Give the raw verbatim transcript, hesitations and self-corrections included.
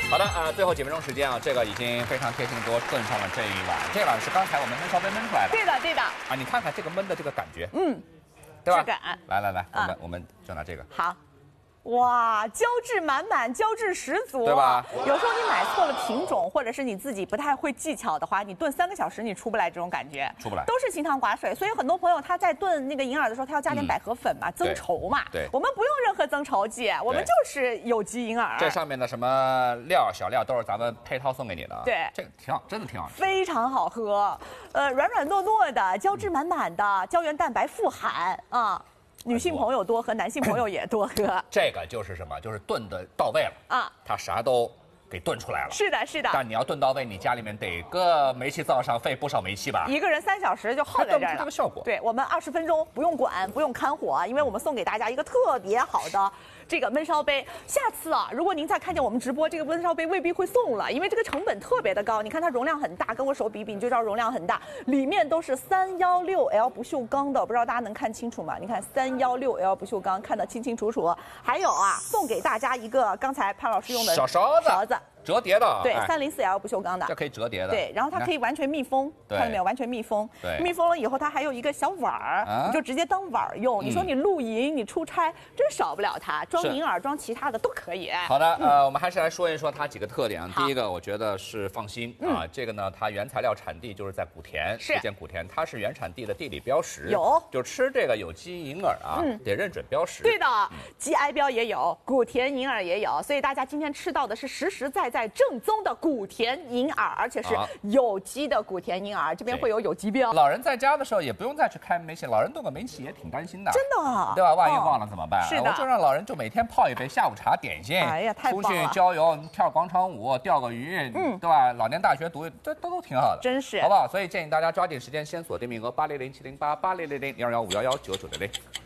好的，呃，最后几分钟时间啊，这个已经非常贴心的给我炖上了这一碗，这一碗是刚才我们焖烧杯焖出来的。 对的，对的。 啊，你看看这个焖的这个感觉， 嗯， 对吧？ 质感。 来来来，我们、 啊、 我们就拿这个。 好。 哇，胶质满满，胶质十足， 对吧？ 有时候你买错了品种，或者是你自己不太会技巧的话，你炖三个小时你出不来这种感觉， 出不来， 都是清汤寡水。所以很多朋友他在炖那个银耳的时候，他要加点百合粉嘛，嗯、增稠嘛。 对， 我们不用任何增稠剂，我们就是有机银耳。 这上面的什么料小料都是咱们配套送给你的。 对， 这个挺好，真的挺好吃， 非常好喝，呃，软软糯糯的，胶质满满的，胶原蛋白富含啊。 女性朋友多喝，男性朋友也多喝。 这个就是什么？就是炖的到位了啊，它啥都给炖出来了。 是的，是的。 但你要炖到位，你家里面得个煤气灶上费不少煤气吧？ 一个人三小时就耗在这儿了。 这个效果。 对我们二十分钟不用管，不用看火，因为我们送给大家一个特别好的这个焖烧杯。下次啊，如果您再看见我们直播，这个焖烧杯未必会送了，因为这个成本特别的高。你看它容量很大，跟我手比比，你就知道容量很大。里面都是三幺六 L 不锈钢的，不知道大家能看清楚吗？你看三幺六 L 不锈钢，看得清清楚楚。还有啊，送给大家一个刚才潘老师用的小勺子， 勺子。 折叠的， 对，三零四 L 不锈钢的， 这可以折叠的。 对，然后它可以完全密封，看到没有？完全密封。 对， 密封了以后，它还有一个小碗儿，啊、你就直接当碗儿用。嗯、你说你露营、你出差，真少不了它，装银耳、装其他的都可以。 好的，呃，我们还是来说一说它几个特点啊。第一个，我觉得是放心啊，这个呢，它原材料产地就是在古田，福建古田，它是原产地的地理标识。 有， 就吃这个有机银耳啊，嗯、得认准标识。 对的 ，G I 标也有，古田银耳也有，所以大家今天吃到的是实实在在正宗的。 古田银耳，而且是有机的古田银耳，这边会有有机标。 老人在家的时候也不用再去开煤气，老人炖个煤气也挺担心的， 真的， 对吧？万一忘了怎么办？ 是的， 我就让老人就每天泡一杯下午茶点心， 哎呀，太棒了！ 出去郊游，跳广场舞，钓个鱼，嗯，对吧？老年大学读，这都都挺好的， 真是， 好不好？所以建议大家抓紧时间，先锁定名额八零零七零八八零零零零二幺五幺幺九九零零。